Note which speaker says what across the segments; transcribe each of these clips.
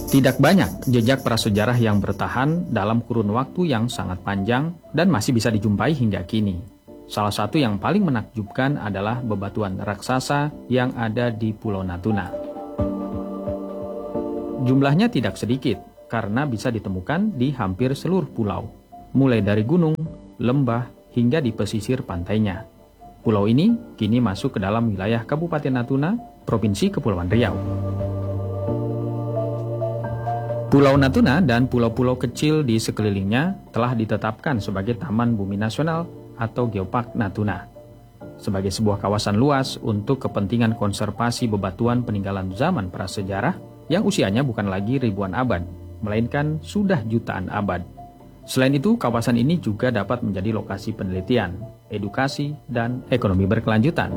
Speaker 1: Tidak banyak jejak prasejarah yang bertahan dalam kurun waktu yang sangat panjang dan masih bisa dijumpai hingga kini. Salah satu yang paling menakjubkan adalah bebatuan raksasa yang ada di Pulau Natuna. Jumlahnya tidak sedikit karena bisa ditemukan di hampir seluruh pulau, mulai dari gunung, lembah, hingga di pesisir pantainya. Pulau ini kini masuk ke dalam wilayah Kabupaten Natuna, Provinsi Kepulauan Riau. Pulau Natuna dan pulau-pulau kecil di sekelilingnya telah ditetapkan sebagai Taman Bumi Nasional atau Geopark Natuna, sebagai sebuah kawasan luas untuk kepentingan konservasi bebatuan peninggalan zaman prasejarah yang usianya bukan lagi ribuan abad, melainkan sudah jutaan abad. Selain itu, kawasan ini juga dapat menjadi lokasi penelitian, edukasi, dan ekonomi berkelanjutan.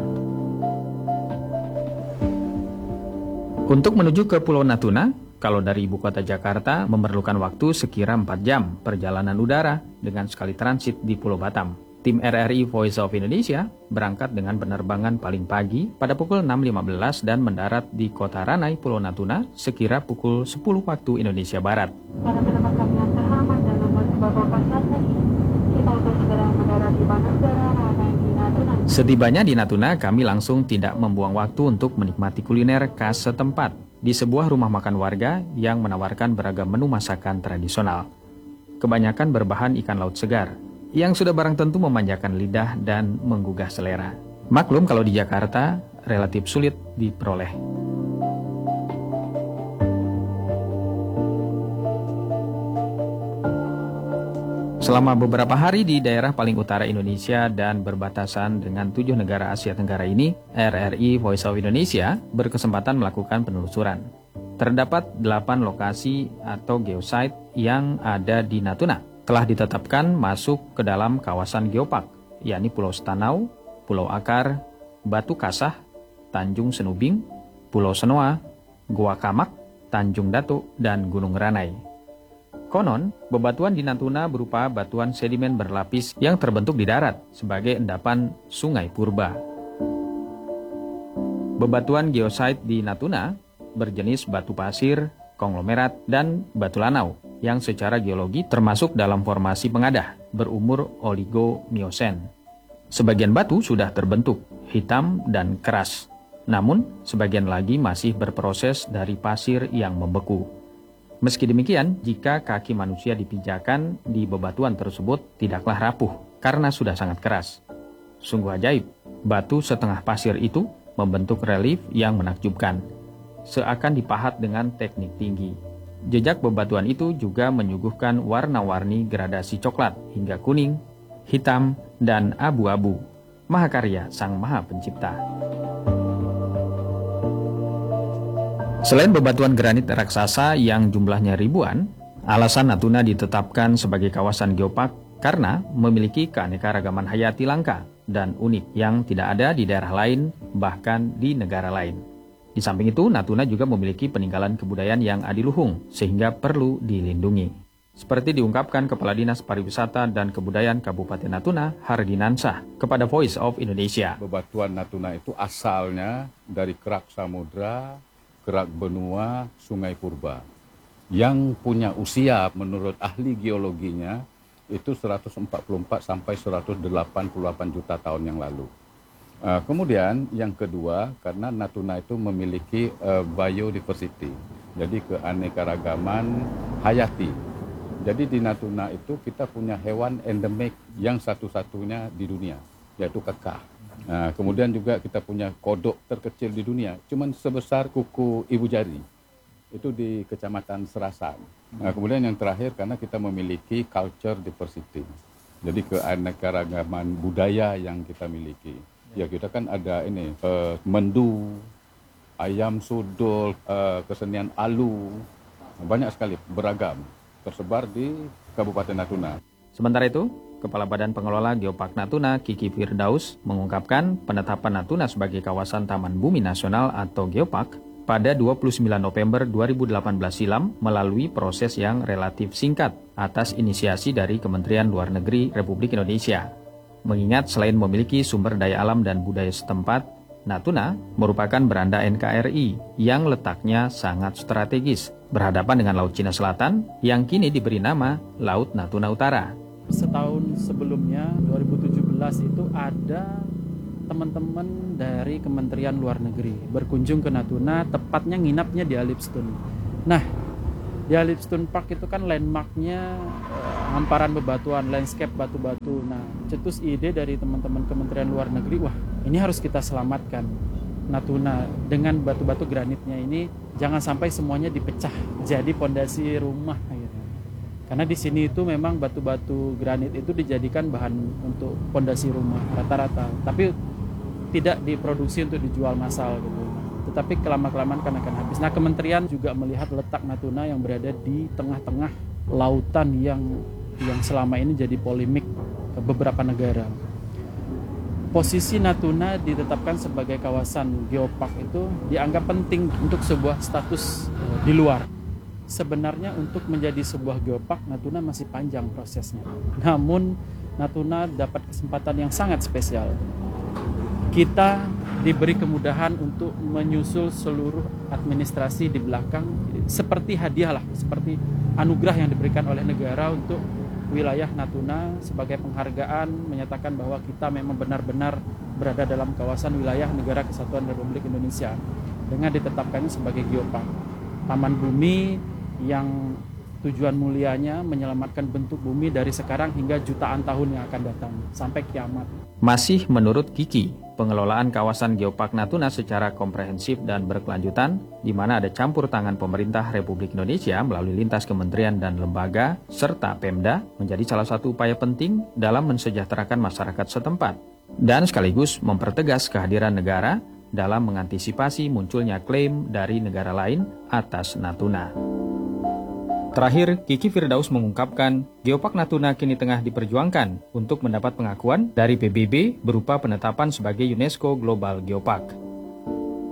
Speaker 1: Untuk menuju ke Pulau Natuna, kalau dari ibu kota Jakarta memerlukan waktu sekira 4 jam perjalanan udara dengan sekali transit di Pulau Batam. Tim RRI Voice of Indonesia berangkat dengan penerbangan paling pagi pada pukul 6.15 dan mendarat di Kota Ranai, Pulau Natuna sekira pukul 10 waktu Indonesia Barat.
Speaker 2: Para penumpang kami yang terhormat dan nomor beberapa saat ini, kita untuk segera mendarat di Bandara Ranai di Natuna.
Speaker 1: Setibanya di Natuna, kami langsung tidak membuang waktu untuk menikmati kuliner khas setempat di sebuah rumah makan warga yang menawarkan beragam menu masakan tradisional. Kebanyakan berbahan ikan laut segar, yang sudah barang tentu memanjakan lidah dan menggugah selera. Maklum kalau di Jakarta relatif sulit diperoleh. Selama beberapa hari di daerah paling utara Indonesia dan berbatasan dengan 7 negara Asia Tenggara ini, RRI Voice of Indonesia berkesempatan melakukan penelusuran. Terdapat 8 lokasi atau geosite yang ada di Natuna, telah ditetapkan masuk ke dalam kawasan geopark, yakni Pulau Stanau, Pulau Akar, Batu Kasah, Tanjung Senubing, Pulau Senoa, Gua Kamak, Tanjung Datuk, dan Gunung Ranai. Konon, bebatuan di Natuna berupa batuan sedimen berlapis yang terbentuk di darat sebagai endapan sungai purba. Bebatuan geosite di Natuna berjenis batu pasir, konglomerat, dan batu lanau yang secara geologi termasuk dalam formasi pengadah berumur oligo-miosen. Sebagian batu sudah terbentuk, hitam dan keras. Namun, sebagian lagi masih berproses dari pasir yang membeku. Meski demikian, jika kaki manusia dipijakan di bebatuan tersebut tidaklah rapuh karena sudah sangat keras. Sungguh ajaib, batu setengah pasir itu membentuk relief yang menakjubkan, seakan dipahat dengan teknik tinggi. Jejak bebatuan itu juga menyuguhkan warna-warni gradasi coklat hingga kuning, hitam, dan abu-abu. Mahakarya Sang Maha Pencipta. Selain bebatuan granit raksasa yang jumlahnya ribuan, alasan Natuna ditetapkan sebagai kawasan geopark karena memiliki keanekaragaman hayati langka dan unik yang tidak ada di daerah lain, bahkan di negara lain. Di samping itu, Natuna juga memiliki peninggalan kebudayaan yang adiluhung sehingga perlu dilindungi. Seperti diungkapkan Kepala Dinas Pariwisata dan Kebudayaan Kabupaten Natuna, Hardinansah, kepada Voice of Indonesia.
Speaker 3: Bebatuan Natuna itu asalnya dari kerak samudra, kerak benua, sungai purba. Yang punya usia menurut ahli geologinya itu 144 sampai 188 juta tahun yang lalu. Kemudian yang kedua, karena Natuna itu memiliki biodiversity, jadi keanekaragaman hayati. Jadi di Natuna itu kita punya hewan endemik yang satu-satunya di dunia, yaitu kekah. Kemudian juga kita punya kodok terkecil di dunia, cuman sebesar kuku ibu jari. Itu di Kecamatan Serasan. Kemudian yang terakhir, karena kita memiliki culture diversity. Jadi keanekaragaman budaya yang kita miliki. Ya kita kan ada ini, mendu, ayam sudul, kesenian alu, banyak sekali, beragam, tersebar di Kabupaten Natuna.
Speaker 1: Sementara itu, Kepala Badan Pengelola Geopark Natuna, Kiki Firdaus, mengungkapkan penetapan Natuna sebagai kawasan Taman Bumi Nasional atau Geopark pada 29 November 2018 silam melalui proses yang relatif singkat atas inisiasi dari Kementerian Luar Negeri Republik Indonesia. Mengingat selain memiliki sumber daya alam dan budaya setempat, Natuna merupakan beranda NKRI yang letaknya sangat strategis berhadapan dengan Laut Cina Selatan yang kini diberi nama Laut Natuna Utara.
Speaker 4: Setahun sebelumnya, 2017 itu ada teman-teman dari Kementerian Luar Negeri berkunjung ke Natuna, tepatnya nginapnya di Alipstone. Nah, di Alipstone Park itu kan landmarknya hamparan bebatuan, landscape batu-batu. Nah, cetus ide dari teman-teman Kementerian Luar Negeri, wah ini harus kita selamatkan Natuna dengan batu-batu granitnya ini, jangan sampai semuanya dipecah jadi pondasi rumah gitu. Karena di sini itu memang batu-batu granit itu dijadikan bahan untuk pondasi rumah rata-rata, tapi tidak diproduksi untuk dijual massal gitu. Tetapi kelama-kelamaan kan akan habis. Nah, kementerian juga melihat letak Natuna yang berada di tengah-tengah lautan yang selama ini jadi polemik beberapa negara. Posisi Natuna ditetapkan sebagai kawasan geopark itu dianggap penting untuk sebuah status di luar. Sebenarnya untuk menjadi sebuah geopark, Natuna masih panjang prosesnya. Namun Natuna dapat kesempatan yang sangat spesial. Kita diberi kemudahan untuk menyusul seluruh administrasi di belakang, seperti hadiah lah, seperti anugerah yang diberikan oleh negara untuk wilayah Natuna sebagai penghargaan, menyatakan bahwa kita memang benar-benar berada dalam kawasan wilayah Negara Kesatuan Republik Indonesia dengan ditetapkannya sebagai geopark, taman bumi yang tujuan mulianya menyelamatkan bentuk bumi dari sekarang hingga jutaan tahun yang akan datang sampai kiamat.
Speaker 1: Masih menurut Kiki, pengelolaan kawasan Geopark Natuna secara komprehensif dan berkelanjutan, di mana ada campur tangan pemerintah Republik Indonesia melalui lintas kementerian dan lembaga, serta Pemda, menjadi salah satu upaya penting dalam mensejahterakan masyarakat setempat, dan sekaligus mempertegas kehadiran negara dalam mengantisipasi munculnya klaim dari negara lain atas Natuna. Terakhir, Kiki Firdaus mengungkapkan, Geopark Natuna kini tengah diperjuangkan untuk mendapat pengakuan dari PBB berupa penetapan sebagai UNESCO Global Geopark.